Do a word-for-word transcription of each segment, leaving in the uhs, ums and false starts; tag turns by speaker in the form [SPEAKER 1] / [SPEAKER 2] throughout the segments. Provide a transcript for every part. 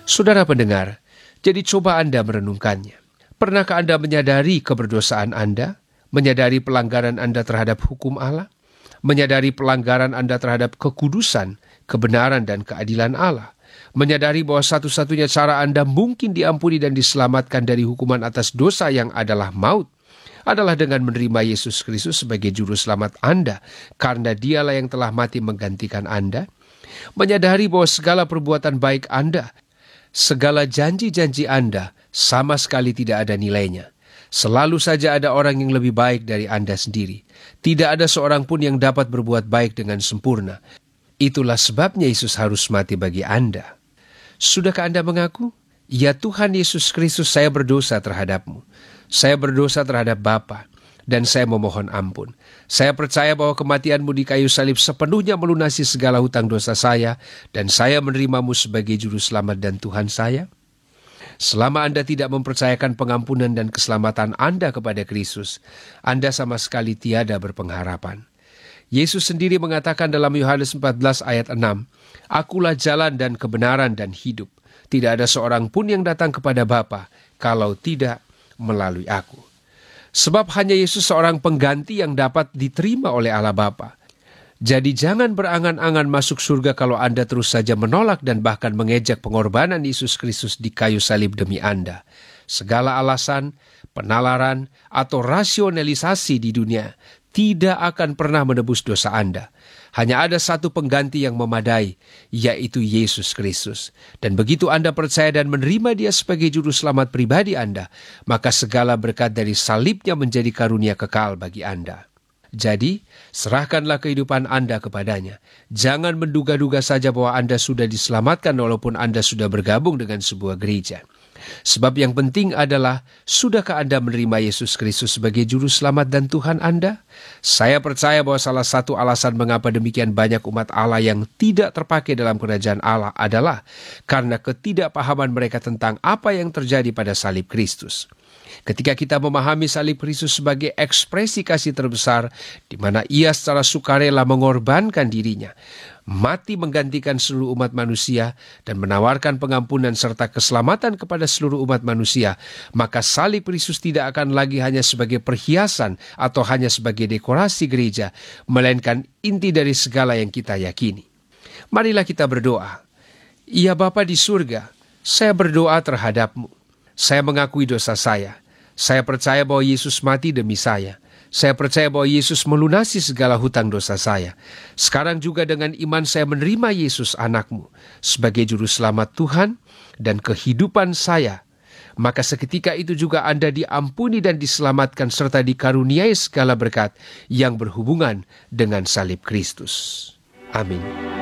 [SPEAKER 1] Saudara pendengar, jadi coba Anda merenungkannya. Pernahkah Anda menyadari keberdosaan Anda? Menyadari pelanggaran Anda terhadap hukum Allah? Menyadari pelanggaran Anda terhadap kekudusan, kebenaran, dan keadilan Allah? Menyadari bahwa satu-satunya cara Anda mungkin diampuni dan diselamatkan dari hukuman atas dosa yang adalah maut adalah dengan menerima Yesus Kristus sebagai juru selamat Anda, karena Dialah yang telah mati menggantikan Anda? Menyadari bahwa segala perbuatan baik Anda, segala janji-janji Anda sama sekali tidak ada nilainya. Selalu saja ada orang yang lebih baik dari Anda sendiri. Tidak ada seorang pun yang dapat berbuat baik dengan sempurna. Itulah sebabnya Yesus harus mati bagi Anda. Sudahkah Anda mengaku? Ya Tuhan Yesus Kristus, saya berdosa terhadap-Mu. Saya berdosa terhadap Bapa, dan saya memohon ampun. Saya percaya bahwa kematian-Mu di kayu salib sepenuhnya melunasi segala hutang dosa saya, dan saya menerima-Mu sebagai juru selamat dan Tuhan saya. Selama Anda tidak mempercayakan pengampunan dan keselamatan Anda kepada Kristus, Anda sama sekali tiada berpengharapan. Yesus sendiri mengatakan dalam Yohanes empat belas ayat enam, "Akulah jalan dan kebenaran dan hidup. Tidak ada seorang pun yang datang kepada Bapa kalau tidak melalui aku." Sebab hanya Yesus seorang pengganti yang dapat diterima oleh Allah Bapa. Jadi jangan berangan-angan masuk surga kalau Anda terus saja menolak dan bahkan mengejek pengorbanan Yesus Kristus di kayu salib demi Anda. Segala alasan, penalaran, atau rasionalisasi di dunia tidak akan pernah menebus dosa Anda. Hanya ada satu pengganti yang memadai, yaitu Yesus Kristus. Dan begitu Anda percaya dan menerima Dia sebagai juru selamat pribadi Anda, maka segala berkat dari salibnya menjadi karunia kekal bagi Anda. Jadi, serahkanlah kehidupan Anda kepadanya. Jangan menduga-duga saja bahwa Anda sudah diselamatkan walaupun Anda sudah bergabung dengan sebuah gereja. Sebab yang penting adalah, sudahkah Anda menerima Yesus Kristus sebagai juru selamat dan Tuhan Anda? Saya percaya bahwa salah satu alasan mengapa demikian banyak umat Allah yang tidak terpakai dalam kerajaan Allah adalah karena ketidakpahaman mereka tentang apa yang terjadi pada salib Kristus. Ketika kita memahami salib Kristus sebagai ekspresi kasih terbesar, di mana Ia secara sukarela mengorbankan dirinya, mati menggantikan seluruh umat manusia, dan menawarkan pengampunan serta keselamatan kepada seluruh umat manusia, maka salib Kristus tidak akan lagi hanya sebagai perhiasan atau hanya sebagai dekorasi gereja, melainkan inti dari segala yang kita yakini. Marilah kita berdoa. Ya Bapa di surga, saya berdoa terhadap-Mu. Saya mengakui dosa saya. Saya percaya bahwa Yesus mati demi saya. Saya percaya bahwa Yesus melunasi segala hutang dosa saya. Sekarang juga dengan iman saya menerima Yesus anak-Mu sebagai juru selamat Tuhan dan kehidupan saya. Maka seketika itu juga Anda diampuni dan diselamatkan serta dikaruniai segala berkat yang berhubungan dengan salib Kristus. Amin.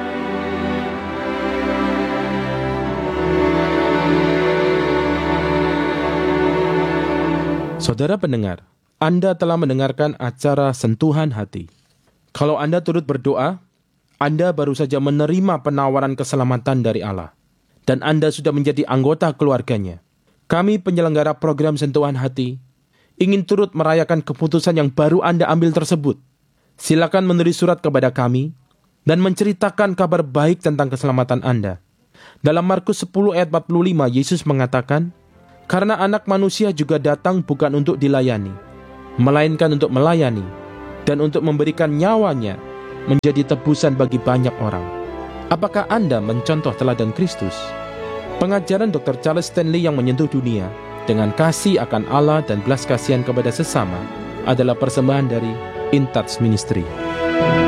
[SPEAKER 2] Saudara pendengar, Anda telah mendengarkan acara Sentuhan Hati. Kalau Anda turut berdoa, Anda baru saja menerima penawaran keselamatan dari Allah, dan Anda sudah menjadi anggota keluarganya. Kami penyelenggara program Sentuhan Hati ingin turut merayakan keputusan yang baru Anda ambil tersebut. Silakan menulis surat kepada kami dan menceritakan kabar baik tentang keselamatan Anda. Dalam Markus sepuluh ayat empat puluh lima, Yesus mengatakan, "Karena anak manusia juga datang bukan untuk dilayani, melainkan untuk melayani, dan untuk memberikan nyawanya menjadi tebusan bagi banyak orang." Apakah Anda mencontoh teladan Kristus? Pengajaran doktor Charles Stanley yang menyentuh dunia dengan kasih akan Allah dan belas kasihan kepada sesama adalah persembahan dari In Touch Ministry.